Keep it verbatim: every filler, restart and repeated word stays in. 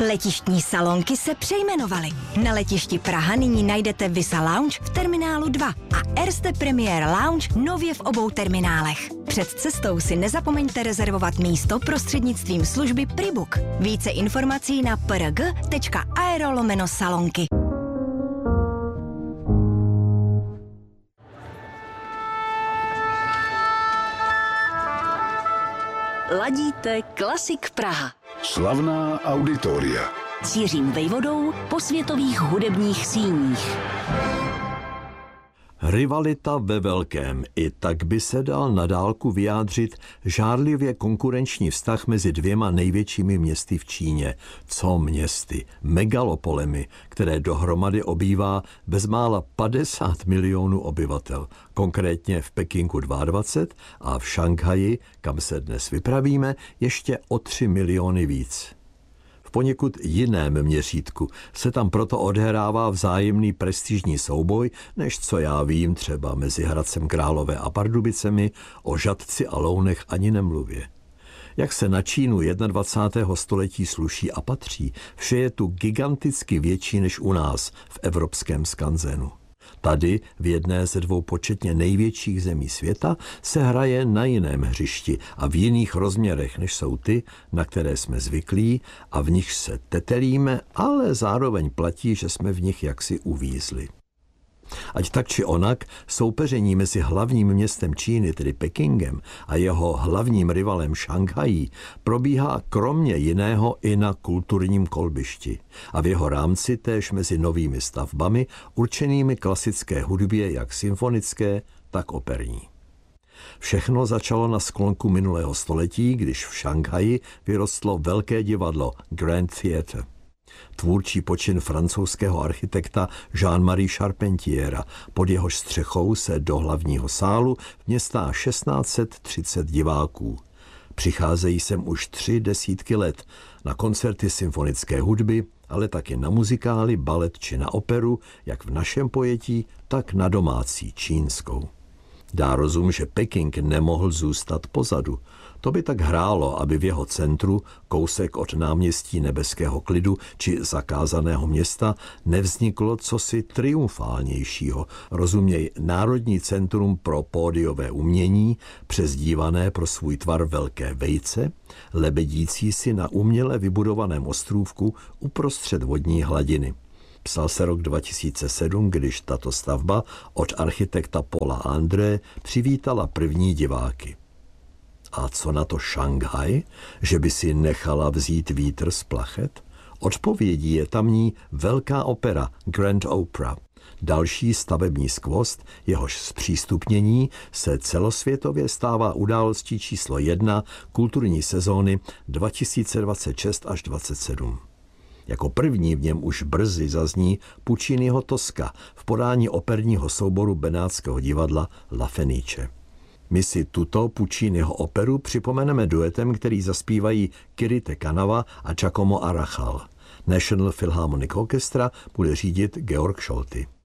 Letištní salonky se přejmenovaly. Na letišti Praha nyní najdete Visa Lounge v terminálu dva a Erste Premier Lounge nově v obou terminálech. Před cestou si nezapomeňte rezervovat místo prostřednictvím služby Pribook. Více informací na prg tečka aero lomeno salonky. Ladíte Klasik Praha. Slavná auditoria. Cířím vejvodou po světových hudebních síních. Rivalita ve velkém. I tak by se dal na dálku vyjádřit žárlivě konkurenční vztah mezi dvěma největšími městy v Číně. Co městy? Megalopolemi, které dohromady obývá bezmála padesát milionů obyvatel. Konkrétně v Pekingu dvacet dva a v Šanghaji, kam se dnes vypravíme, ještě o tři miliony víc. V poněkud jiném měřítku se tam proto odhrává vzájemný prestižní souboj, než co já vím třeba mezi Hradcem Králové a Pardubicemi, o Žatci a Lounech ani nemluvě. Jak se na Čínu dvacátého prvního století sluší a patří, vše je tu giganticky větší než u nás v evropském skanzenu. Tady, v jedné ze dvou početně největších zemí světa, se hraje na jiném hřišti a v jiných rozměrech, než jsou ty, na které jsme zvyklí a v nich se tetelíme, ale zároveň platí, že jsme v nich jaksi uvízli. Ať tak či onak, soupeření mezi hlavním městem Číny, tedy Pekingem, a jeho hlavním rivalem Šanghají probíhá kromě jiného i na kulturním kolbišti a v jeho rámci též mezi novými stavbami určenými klasické hudbě jak symfonické, tak operní. Všechno začalo na sklonku minulého století, když v Šanghaji vyrostlo velké divadlo Grand Theatre. Tvůrčí počin francouzského architekta Jean-Marie Charpentiera, pod jehož střechou se do hlavního sálu vměstá šestnáct set třicet diváků. Přicházejí sem už tři desítky let na koncerty symfonické hudby, ale taky na muzikály, balet či na operu, jak v našem pojetí, tak na domácí čínskou. Dá rozum, že Peking nemohl zůstat pozadu. To by tak hrálo, aby v jeho centru, kousek od náměstí Nebeského klidu či zakázaného města, nevzniklo cosi triumfálnějšího, rozuměj Národní centrum pro pódiové umění, přezdívané pro svůj tvar velké vejce, lebedící si na uměle vybudovaném ostrůvku uprostřed vodní hladiny. Psal se rok dva tisíce sedm, když tato stavba od architekta Paula André přivítala první diváky. A co na to Šanghaj, že by si nechala vzít vítr z plachet? Odpovědí je tamní velká opera Grand Opera. Další stavební skvost, jehož zpřístupnění se celosvětově stává událostí číslo jedna kulturní sezóny dva tisíce dvacet šest až dvacet sedm. Jako první v něm už brzy zazní Pucciniho Tosca v podání operního souboru benátského divadla La Fenice. My si tuto Pucciniho operu připomeneme duetem, který zaspívají Kirite Kanava a Giacomo Arachal. National Philharmonic Orchestra bude řídit Georg Scholty.